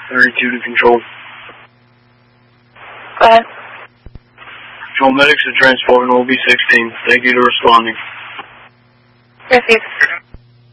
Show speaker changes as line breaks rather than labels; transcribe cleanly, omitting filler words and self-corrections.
32 to control.
Go ahead.
Control medics are transporting OB-16. Thank you to responding.
Received.